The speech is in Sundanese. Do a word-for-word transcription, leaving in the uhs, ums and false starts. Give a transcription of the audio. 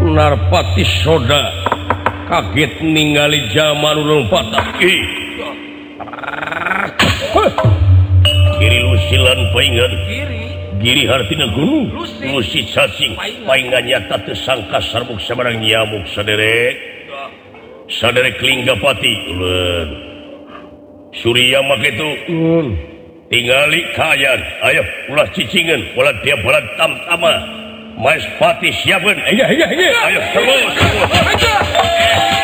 Narpati soda kaget ningali zaman ulung patah kiri lusilan paingan giri hartina gunung lusi cacing paingan nyata tersangka sarbuk sabarang nyamuk saderek saderek Linggapati ulun Surya make itu tingali kayan ayo ulah cicingan ulah dia balat tam-tama Mas Pati siapkan ayo ayo terus terus